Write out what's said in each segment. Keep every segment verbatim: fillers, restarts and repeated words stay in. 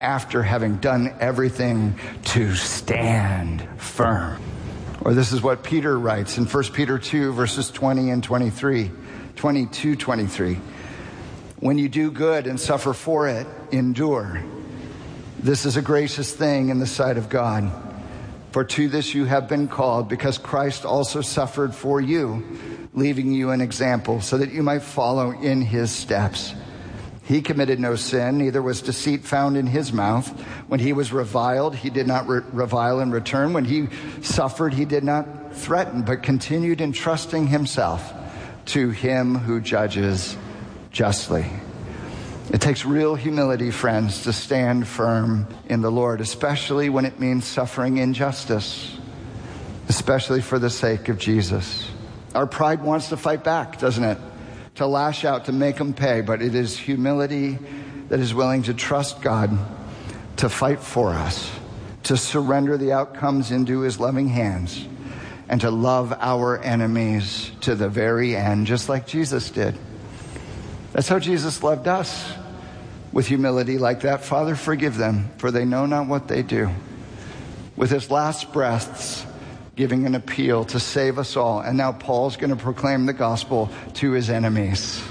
after having done everything to stand firm. Or this is what Peter writes in First Peter two, verses twenty and twenty-three, twenty-two, twenty-three. When you do good and suffer for it, endure. This is a gracious thing in the sight of God. For to this you have been called, because Christ also suffered for you, leaving you an example, so that you might follow in his steps. He committed no sin, neither was deceit found in his mouth. When he was reviled, he did not re- revile in return. When he suffered, he did not threaten, but continued entrusting himself to him who judges justly. It takes real humility, friends, to stand firm in the Lord, especially when it means suffering injustice, especially for the sake of Jesus. Our pride wants to fight back, doesn't it? To lash out, to make them pay, but it is humility that is willing to trust God to fight for us, to surrender the outcomes into his loving hands, and to love our enemies to the very end, just like Jesus did. That's how Jesus loved us, with humility like that. Father, forgive them, for they know not what they do. With his last breaths, giving an appeal to save us all. And now Paul's going to proclaim the gospel to his enemies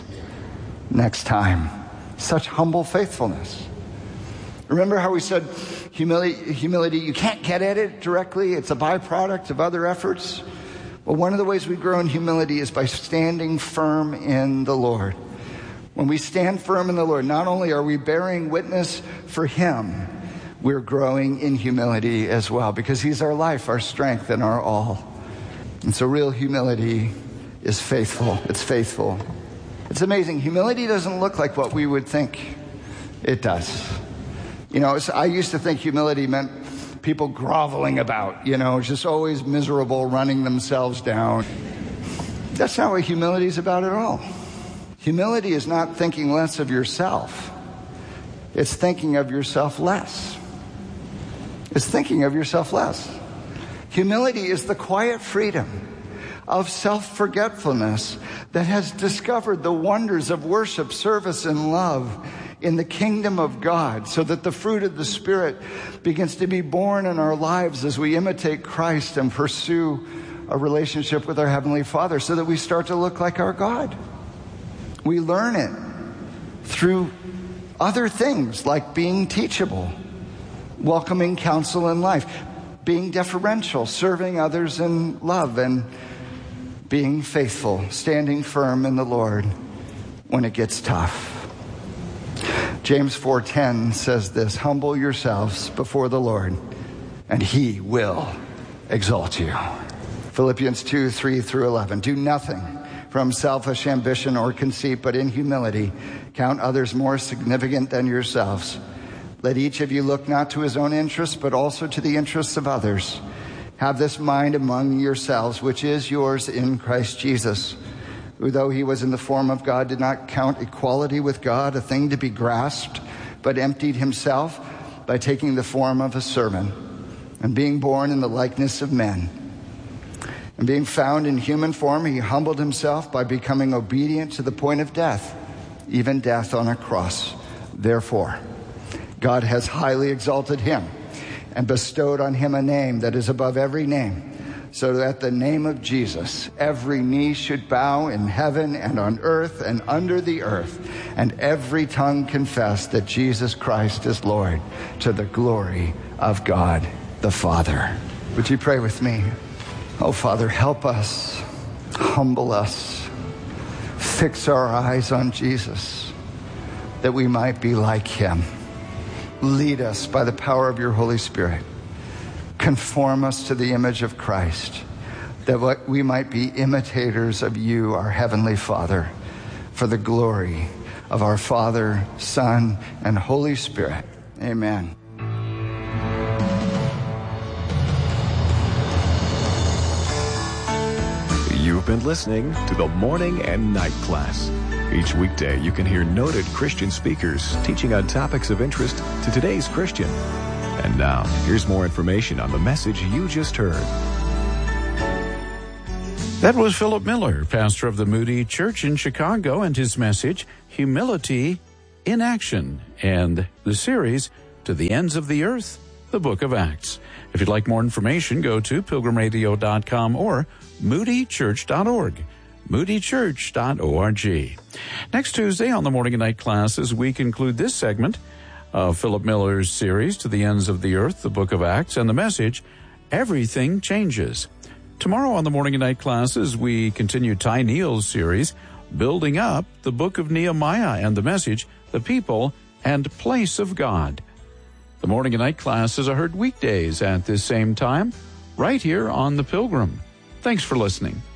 next time. Such humble faithfulness. Remember how we said humility, humility, you can't get at it directly. It's a byproduct of other efforts. Well, one of the ways we grow in humility is by standing firm in the Lord. When we stand firm in the Lord, not only are we bearing witness for him, we're growing in humility as well, because he's our life, our strength, and our all. And so real humility is faithful. It's faithful. It's amazing. Humility doesn't look like what we would think it does. You know, I used to think humility meant people groveling about, you know, just always miserable, running themselves down. That's not what humility is about at all. Humility is not thinking less of yourself. It's thinking of yourself less. It's thinking of yourself less. Humility is the quiet freedom of self-forgetfulness that has discovered the wonders of worship, service, and love in the kingdom of God, so that the fruit of the Spirit begins to be born in our lives as we imitate Christ and pursue a relationship with our Heavenly Father, so that we start to look like our God. We learn it through other things like being teachable, welcoming counsel in life, being deferential, serving others in love, and being faithful, standing firm in the Lord when it gets tough. James four ten says this, humble yourselves before the Lord, and he will exalt you. Philippians two, three through eleven, do nothing from selfish ambition or conceit, but in humility count others more significant than yourselves. Let each of you look not to his own interests, but also to the interests of others. Have this mind among yourselves, which is yours in Christ Jesus, who, though he was in the form of God, did not count equality with God a thing to be grasped, but emptied himself by taking the form of a servant, and being born in the likeness of men. And being found in human form, he humbled himself by becoming obedient to the point of death, even death on a cross. Therefore, God has highly exalted him and bestowed on him a name that is above every name, so that at the name of Jesus, every knee should bow in heaven and on earth and under the earth, and every tongue confess that Jesus Christ is Lord, to the glory of God the Father. Would you pray with me? Oh, Father, help us, humble us, fix our eyes on Jesus, that we might be like him. Lead us by the power of your Holy Spirit. Conform us to the image of Christ, that we might be imitators of you, our Heavenly Father, for the glory of our Father, Son, and Holy Spirit. Amen. You've been listening to the Morning and Night Class. Each weekday, you can hear noted Christian speakers teaching on topics of interest to today's Christian. And now, here's more information on the message you just heard. That was Philip Miller, pastor of the Moody Church in Chicago, and his message, Humility in Action. And the series, to the ends of the earth, the book of Acts. If you'd like more information, go to pilgrim radio dot com or moody church dot org. moody church dot org. Next Tuesday on the Morning and Night classes, we conclude this segment of Philip Miller's series, To the Ends of the Earth, the Book of Acts, and the message, Everything Changes. Tomorrow on the Morning and Night classes, we continue Ty Neal's series, Building Up the Book of Nehemiah, and the message, The People and Place of God. The Morning and Night classes are heard weekdays at this same time, right here on The Pilgrim. Thanks for listening.